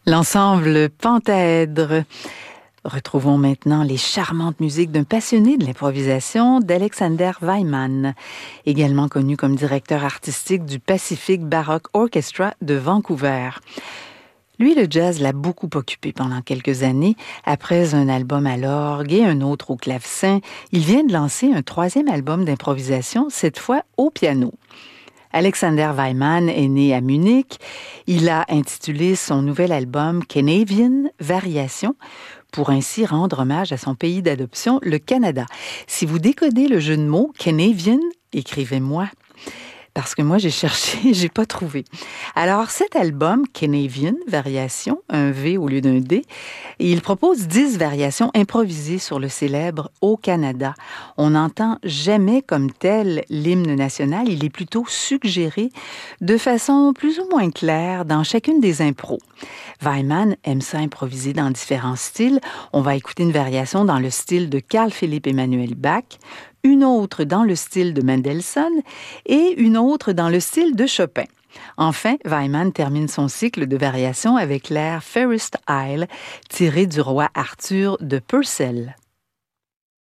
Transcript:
L'ensemble Pentaèdre. Retrouvons maintenant les charmantes musiques d'un passionné de l'improvisation, d'Alexander Wyman, également connu comme directeur artistique du Pacific Baroque Orchestra de Vancouver. Lui, le jazz l'a beaucoup occupé pendant quelques années. Après un album à l'orgue et un autre au clavecin, il vient de lancer un troisième album d'improvisation, cette fois au piano. Alexander Wyman est né à Munich. Il a intitulé son nouvel album Canadian Variation pour ainsi rendre hommage à son pays d'adoption, le Canada. Si vous décodez le jeu de mots Canadian, écrivez-moi. Parce que moi, j'ai cherché, j'ai pas trouvé. Alors, cet album, Canadian Variation, un V au lieu d'un D, il propose 10 variations improvisées sur le célèbre Au Canada. On n'entend jamais comme tel l'hymne national, il est plutôt suggéré de façon plus ou moins claire dans chacune des impros. Wyman aime ça improviser dans différents styles. On va écouter une variation dans le style de Carl-Philipp Emanuel Bach, une autre dans le style de Mendelssohn et une autre dans le style de Chopin. Enfin, Wyman termine son cycle de variations avec l'air Fairest Isle, tiré du roi Arthur de Purcell.